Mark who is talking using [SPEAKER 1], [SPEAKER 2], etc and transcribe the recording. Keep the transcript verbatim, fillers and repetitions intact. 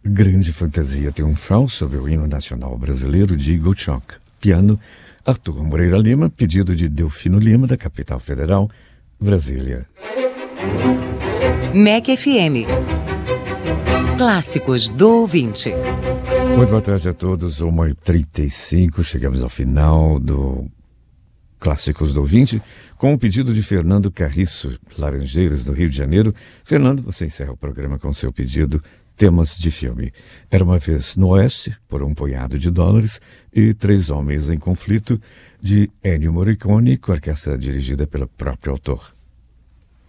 [SPEAKER 1] Grande fantasia triunfal sobre o hino nacional brasileiro de Igor Chock. Piano, Arthur Moreira Lima, pedido de Delfino Lima, da capital federal, Brasília.
[SPEAKER 2] M E C F M. Clássicos do ouvinte.
[SPEAKER 1] Muito boa tarde a todos, uma e trinta e cinco, chegamos ao final do Clássicos do Ouvinte, com o pedido de Fernando Carriço, Laranjeiras, do Rio de Janeiro. Fernando, você encerra o programa com seu pedido, temas de filme. Era uma vez no Oeste, por um punhado de dólares, e Três Homens em Conflito, de Ennio Morricone, com a orquestra dirigida pelo próprio autor.